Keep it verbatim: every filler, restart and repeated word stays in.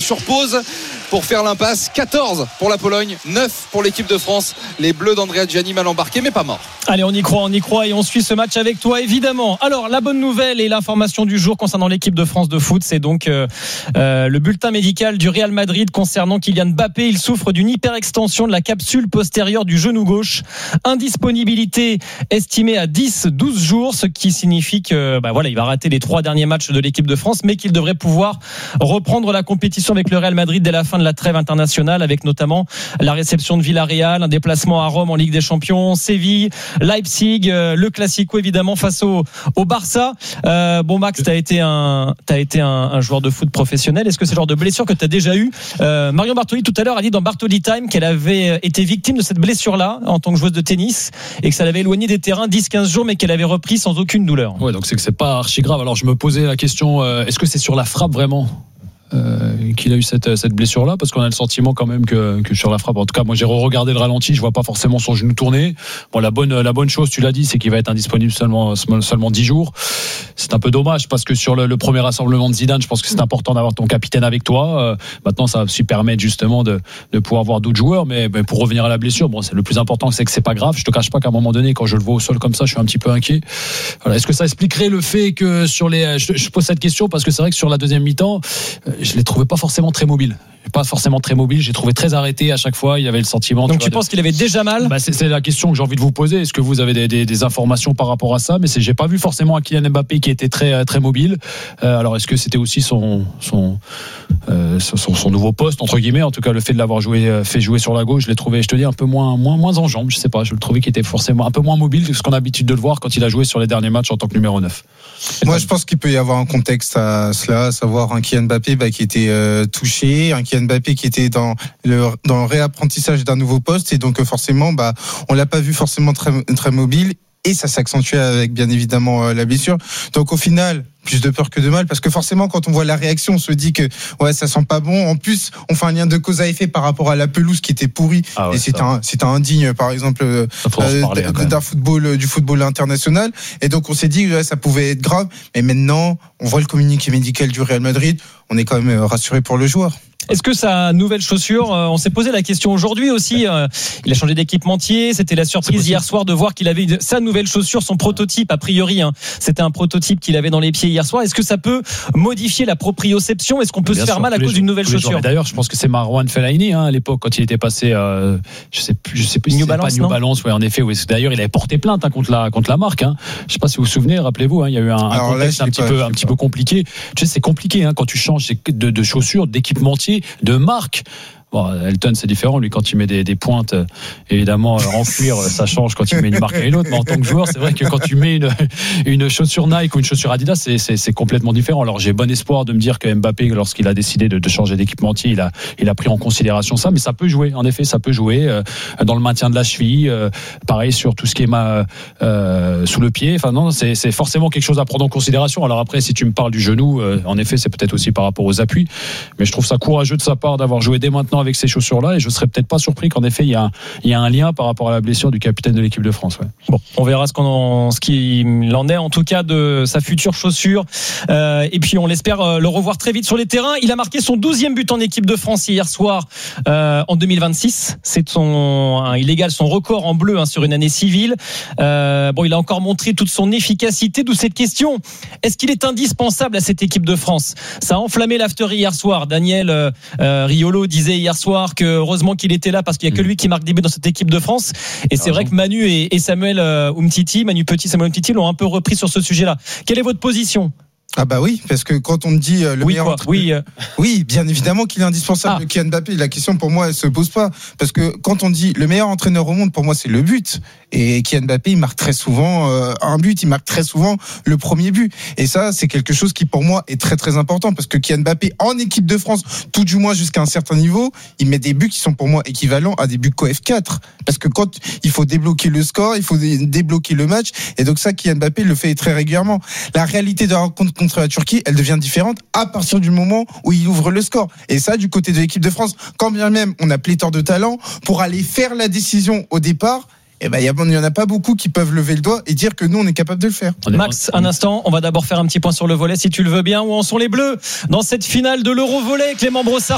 sur pause pour faire l'impasse. quatorze pour la Pologne, neuf pour l'équipe de France. Les Bleus d'Andrea Gianni mal embarqués mais pas morts. Allez, on y croit, on y croit et on suit ce match avec toi évidemment. Alors la bonne nouvelle et l'information du jour concernant l'équipe de France de foot, c'est donc euh, euh, le bulletin médical du Real Madrid concernant Kylian Mbappé. Il souffre d'une hyperextension de la capsule postérieure du genou gauche. Indisponibilité estimée à dix à douze jours, ce qui signifie que bah voilà, il va rater les trois derniers matchs de l'équipe de France, mais qu'il devrait pouvoir reprendre la compétition avec le Real Madrid dès la fin de la trêve internationale, avec notamment la réception de Villarreal, un déplacement à Rome en Ligue des Champions, Séville, Leipzig, euh, le Classico évidemment face au, au Barça. Euh, bon Max, t'as été un t'as été un, un joueur de foot professionnel. Est-ce que c'est le genre de blessure que t'as déjà eu? euh, Marion Bartoli tout à l'heure a dit dans Bartoli Time qu'elle avait été victime de cette blessure-là en tant que joueuse de tennis et que ça l'avait éloignée des terrains dix à quinze jours, mais qu'elle avait repris sans aucune douleur. Ouais, donc c'est que c'est pas archi grave. Alors je me posais la question, euh, est-ce que c'est sur la frappe vraiment Euh, qu'il a eu cette, cette blessure là, parce qu'on a le sentiment quand même que, que sur la frappe, en tout cas moi j'ai re-regardé le ralenti, je vois pas forcément son genou tourner. Bon, la bonne, la bonne chose, tu l'as dit, c'est qu'il va être indisponible seulement, seulement dix jours. C'est un peu dommage parce que sur le, le premier rassemblement de Zidane, je pense que c'est important d'avoir ton capitaine avec toi. Euh, maintenant ça va aussi permettre justement de, de pouvoir avoir d'autres joueurs, mais, mais pour revenir à la blessure, bon, c'est le plus important, c'est que c'est pas grave. Je te cache pas qu'à un moment donné, quand je le vois au sol comme ça, je suis un petit peu inquiet. Voilà. Est-ce que ça expliquerait le fait que sur les, je, je pose cette question parce que c'est vrai que sur la deuxième mi-temps, je les trouvais pas forcément très mobiles. Pas forcément très mobile, j'ai trouvé très arrêté à chaque fois. Il y avait le sentiment. Donc tu, tu penses de... qu'il avait déjà mal? Bah c'est, c'est la question que j'ai envie de vous poser. Est-ce que vous avez des, des, des informations par rapport à ça? Mais c'est, j'ai pas vu forcément un Kylian Mbappé qui était très très mobile. Euh, alors est-ce que c'était aussi son son, euh, son son nouveau poste entre guillemets? En tout cas, le fait de l'avoir joué fait jouer sur la gauche, je l'ai trouvé, je te dis, un peu moins moins moins en jambes. Je sais pas, je le trouvais qu'il était forcément un peu moins mobile que ce qu'on a l'habitude de le voir quand il a joué sur les derniers matchs en tant que numéro neuf. Moi, je pense qu'il peut y avoir un contexte à cela, à savoir un Kylian Mbappé bah, qui était euh, touché, un Kylian Mbappé qui était dans le dans le réapprentissage d'un nouveau poste, et donc forcément, bah, on l'a pas vu forcément très très mobile, et ça s'accentue avec bien évidemment euh, la blessure. Donc au final, plus de peur que de mal, parce que forcément quand on voit la réaction, on se dit que ouais, ça sent pas bon. En plus, on fait un lien de cause à effet par rapport à la pelouse qui était pourrie, ah ouais, et c'est un c'est un indigne par exemple euh, parler, hein, d'un football du football international, et donc on s'est dit ouais, ça pouvait être grave, mais maintenant on voit le communiqué médical du Real Madrid, on est quand même rassuré pour le joueur. Est-ce que sa nouvelle chaussure, euh, on s'est posé la question aujourd'hui aussi, euh, il a changé d'équipementier, c'était la surprise hier soir de voir qu'il avait une, sa nouvelle chaussure, son prototype a priori, hein, c'était un prototype qu'il avait dans les pieds hier soir. Est-ce que ça peut modifier la proprioception? Est-ce qu'on peut Bien se faire sûr, mal à cause d'une nouvelle chaussure? Et d'ailleurs, je pense que c'est Marwan Fellaini hein, à l'époque quand il était passé, euh, je sais plus, je sais plus, New si Balance, c'est pas New Balance, ouais, en effet. Oui. D'ailleurs, il avait porté plainte hein, contre la contre la marque. Hein. Je sais pas si vous vous souvenez, rappelez-vous, hein, il y a eu un, un contexte là, un petit pas, peu un petit peu compliqué. Tu sais, c'est compliqué hein, quand tu changes de, de chaussures, d'équipementier, de marque. Bon, Elton c'est différent, lui quand il met des, des pointes euh, évidemment euh, en cuir ça change quand il met une marque et une autre, mais en tant que joueur c'est vrai que quand tu mets une, une chaussure Nike ou une chaussure Adidas c'est, c'est, c'est complètement différent. Alors j'ai bon espoir de me dire que Mbappé lorsqu'il a décidé de, de changer d'équipementier il a, il a pris en considération ça, mais ça peut jouer, en effet ça peut jouer euh, dans le maintien de la cheville, euh, pareil sur tout ce qui est ma, euh, sous le pied, enfin non c'est, c'est forcément quelque chose à prendre en considération. Alors après si tu me parles du genou, euh, en effet c'est peut-être aussi par rapport aux appuis, mais je trouve ça courageux de sa part d'avoir joué dès maintenant avec ces chaussures-là, et je serais peut-être pas surpris qu'en effet il y a un, il y a un lien par rapport à la blessure du capitaine de l'équipe de France. Ouais. Bon, on verra ce qu'on en, ce qu'il en est en tout cas de sa future chaussure, euh, et puis on l'espère le revoir très vite sur les terrains. Il a marqué son douzième but en équipe de France hier soir euh, en deux mille vingt-six. C'est son, hein, il égale son record en bleu hein, sur une année civile. Euh, bon, il a encore montré toute son efficacité. D'où cette question: est-ce qu'il est indispensable à cette équipe de France? Ça a enflammé l'after hier soir. Daniel euh, euh, Riolo disait hier soir que heureusement qu'il était là parce qu'il n'y a que lui qui marque des buts dans cette équipe de France. Et c'est vrai que Manu et, et Samuel euh, Umtiti, Manu Petit, Samuel Umtiti l'ont un peu repris sur ce sujet-là. Quelle est votre position? Ah bah oui, parce que quand on dit euh, le oui, meilleur quoi, entre... oui, euh... oui, bien évidemment qu'il est indispensable, ah. Kylian Mbappé. La question pour moi elle se pose pas, parce que quand on dit le meilleur entraîneur au monde, pour moi c'est le but. Et Kylian Mbappé il marque très souvent euh, un but, il marque très souvent le premier but. Et ça c'est quelque chose qui pour moi est très très important, parce que Kylian Mbappé en équipe de France, tout du moins jusqu'à un certain niveau, il met des buts qui sont pour moi équivalents à des buts Coef quatre. Parce que quand il faut débloquer le score, il faut débloquer le match, et donc ça Kylian Mbappé le fait très régulièrement. La réalité de la rencontre contre la Turquie, elle devient différente à partir du moment où il ouvre le score. Et ça, du côté de l'équipe de France, quand bien même on a pléthore de talent, pour aller faire la décision au départ, eh ben, il n'y en a pas beaucoup qui peuvent lever le doigt et dire que nous, on est capable de le faire. Max, un instant, on va d'abord faire un petit point sur le volley, si tu le veux bien. Où en sont les Bleus dans cette finale de l'Euro volley? Clément Brossard